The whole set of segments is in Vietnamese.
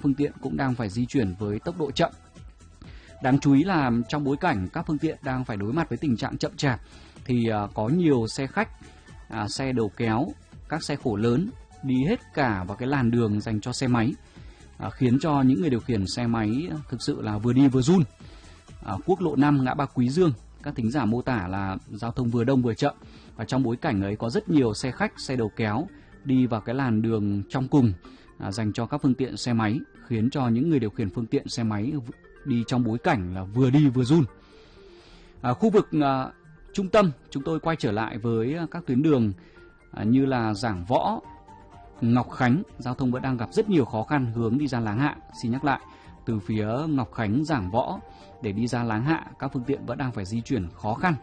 phương tiện cũng đang phải di chuyển với tốc độ chậm. Đáng chú ý là trong bối cảnh các phương tiện đang phải đối mặt với tình trạng chậm chạp thì có nhiều xe khách, xe đầu kéo, các xe khổ lớn đi hết cả vào cái làn đường dành cho xe máy, khiến cho những người điều khiển xe máy thực sự là vừa đi vừa run. Quốc lộ 5 ngã ba Quý Dương, các thính giả mô tả là giao thông vừa đông vừa chậm, và trong bối cảnh ấy có rất nhiều xe khách, xe đầu kéo đi vào cái làn đường trong cùng dành cho các phương tiện xe máy, khiến cho những người điều khiển phương tiện xe máy đi trong bối cảnh là vừa đi vừa run. Khu vực trung tâm, chúng tôi quay trở lại với các tuyến đường như là Giảng Võ, Ngọc Khánh, giao thông vẫn đang gặp rất nhiều khó khăn hướng đi ra Láng Hạ. Xin nhắc lại, từ phía Ngọc Khánh, Giảng Võ để đi ra Láng Hạ, các phương tiện vẫn đang phải di chuyển khó khăn.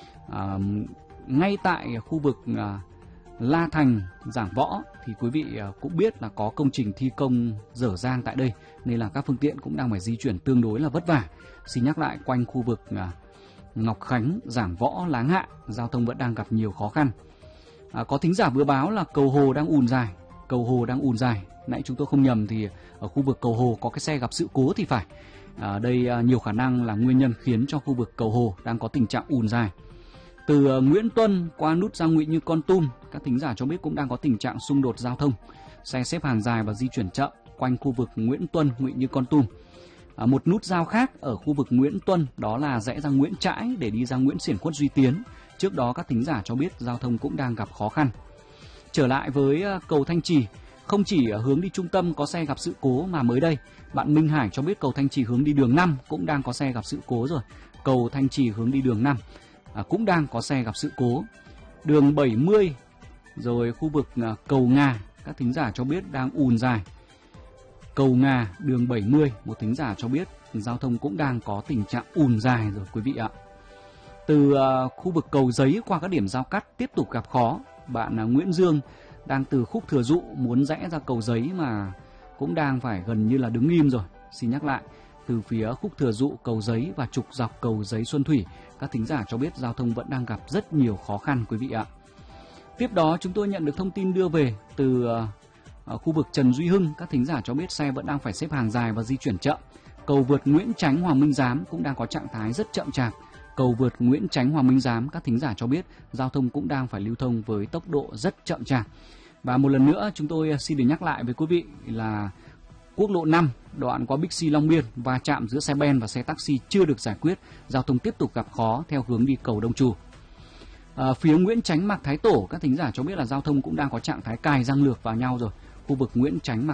Ngay tại khu vực La Thành, Giảng Võ thì quý vị cũng biết là có công trình thi công dở dang tại đây, nên là các phương tiện cũng đang phải di chuyển tương đối là vất vả. Xin nhắc lại, quanh khu vực Ngọc Khánh, Giảng Võ, Láng Hạ, giao thông vẫn đang gặp nhiều khó khăn. Có thính giả vừa báo là cầu Hồ đang ùn dài. Cầu Hồ đang ùn dài. Nãy chúng tôi không nhầm thì ở khu vực cầu Hồ có cái xe gặp sự cố thì phải. Đây nhiều khả năng là nguyên nhân khiến cho khu vực cầu Hồ đang có tình trạng ùn dài. Từ Nguyễn Tuân qua nút giao Ngụy Như Kon Tum, các thính giả cho biết cũng đang có tình trạng xung đột giao thông. Xe xếp hàng dài và di chuyển chậm quanh khu vực Nguyễn Tuân, Ngụy Như Kon Tum. Một nút giao khác ở khu vực Nguyễn Tuân đó là rẽ ra Nguyễn Trãi để đi ra Nguyễn Xiển Khuất Duy Tiến. Trước đó các thính giả cho biết giao thông cũng đang gặp khó khăn. Trở lại với cầu Thanh Trì, không chỉ hướng đi trung tâm có xe gặp sự cố mà mới đây, bạn Minh Hải cho biết cầu Thanh Trì hướng đi đường 5 cũng đang có xe gặp sự cố rồi. Cầu Thanh Trì hướng đi đường 5 cũng đang có xe gặp sự cố. Đường 70 rồi khu vực cầu Ngà, các thính giả cho biết đang ùn dài. Cầu Ngà, đường 70, một thính giả cho biết giao thông cũng đang có tình trạng ùn dài rồi quý vị ạ. Từ khu vực cầu Giấy qua các điểm giao cắt tiếp tục gặp khó. Bạn Nguyễn Dương đang từ khúc Thừa Dụ muốn rẽ ra cầu Giấy mà cũng đang phải gần như là đứng im rồi. Xin nhắc lại, từ phía khúc Thừa Dụ, cầu Giấy và trục dọc cầu Giấy Xuân Thủy, các thính giả cho biết giao thông vẫn đang gặp rất nhiều khó khăn quý vị ạ. Tiếp đó chúng tôi nhận được thông tin đưa về từ khu vực Trần Duy Hưng, các thính giả cho biết xe vẫn đang phải xếp hàng dài và di chuyển chậm. Cầu vượt Nguyễn Chánh Hoàng Minh Giám cũng đang có trạng thái rất chậm chạp. Cầu vượt Nguyễn Chánh Hoàng Minh Giám, các thính giả cho biết giao thông cũng đang phải lưu thông với tốc độ rất chậm chạp. Và một lần nữa chúng tôi xin được nhắc lại với quý vị là quốc lộ 5 đoạn qua Bixi Long Biên va chạm giữa xe ben và xe taxi chưa được giải quyết, giao thông tiếp tục gặp khó theo hướng đi cầu Đông Trù. Phía Nguyễn Chánh Mạc Thái Tổ, các thính giả cho biết là giao thông cũng đang có trạng thái cài răng lược vào nhau rồi. Khu vực Nguyễn Chánh Mạc